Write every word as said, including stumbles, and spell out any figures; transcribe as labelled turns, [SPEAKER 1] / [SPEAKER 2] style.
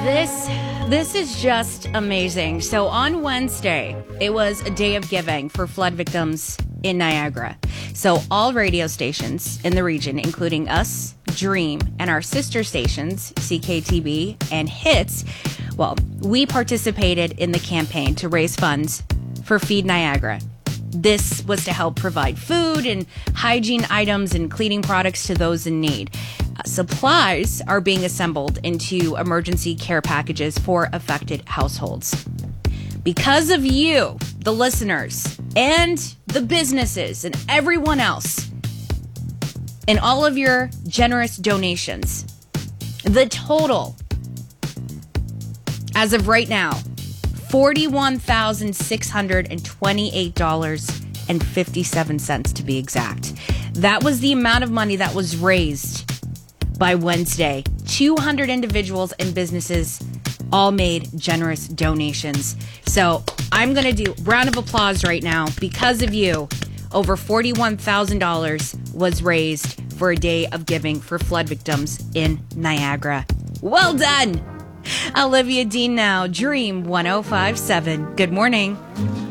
[SPEAKER 1] This this is just amazing. So on Wednesday, it was a day of giving for flood victims in Niagara. So all radio stations in the region, including us, Dream, and our sister stations, C K T B and Hits, well, we participated in the campaign to raise funds for Feed Niagara. This was to help provide food and hygiene items and cleaning products to those in need. Uh, supplies are being assembled into emergency care packages for affected households. Because of you, the listeners, and the businesses, and everyone else, and all of your generous donations, the total, as of right now, forty-one thousand six hundred twenty-eight dollars and fifty-seven cents to be exact. That was the amount of money that was raised by Wednesday. two hundred individuals and businesses all made generous donations. So I'm going to do a round of applause right now. Because of you, over forty-one thousand dollars was raised for a day of giving for flood victims in Niagara. Well done! Olivia Dean now, Dream one oh five point seven. Good morning.